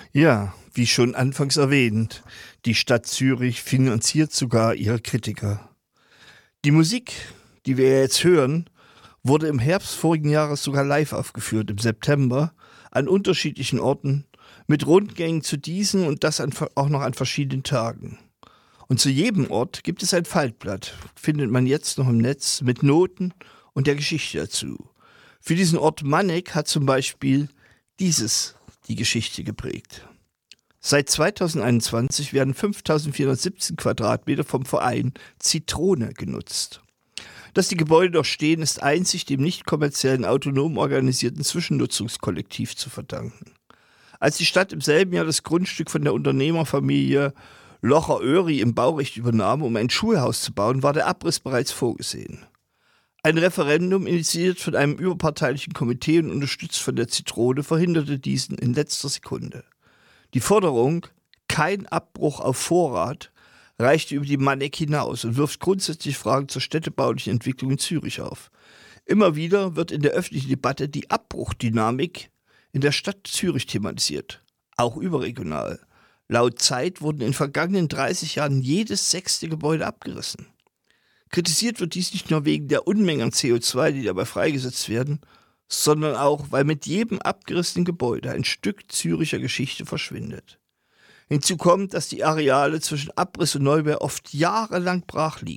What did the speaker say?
Ja, wie schon anfangs erwähnt, die Stadt Zürich finanziert sogar ihre Kritiker. Die Musik, die wir jetzt hören, wurde im Herbst vorigen Jahres sogar live aufgeführt, im September, an unterschiedlichen Orten, mit Rundgängen zu diesen und das auch noch an verschiedenen Tagen. Und zu jedem Ort gibt es ein Faltblatt, findet man jetzt noch im Netz, mit Noten und der Geschichte dazu. Für diesen Ort Manegg hat zum Beispiel dieses die Geschichte geprägt. Seit 2021 werden 5.417 Quadratmeter vom Verein Zitrone genutzt. Dass die Gebäude noch stehen, ist einzig dem nicht kommerziellen, autonom organisierten Zwischennutzungskollektiv zu verdanken. Als die Stadt im selben Jahr das Grundstück von der Unternehmerfamilie Locher-Öri im Baurecht übernahm, um ein Schulhaus zu bauen, war der Abriss bereits vorgesehen. Ein Referendum, initiiert von einem überparteilichen Komitee und unterstützt von der Zitrone, verhinderte diesen in letzter Sekunde. Die Forderung, kein Abbruch auf Vorrat, reichte über die Manegg hinaus und wirft grundsätzlich Fragen zur städtebaulichen Entwicklung in Zürich auf. Immer wieder wird in der öffentlichen Debatte die Abbruchdynamik in der Stadt Zürich thematisiert, auch überregional. Laut Zeit wurden in vergangenen 30 Jahren jedes 6. Gebäude abgerissen. Kritisiert wird dies nicht nur wegen der Unmengen an CO2, die dabei freigesetzt werden, sondern auch, weil mit jedem abgerissenen Gebäude ein Stück Züricher Geschichte verschwindet. Hinzu kommt, dass die Areale zwischen Abriss und Neubau oft jahrelang brach liegen.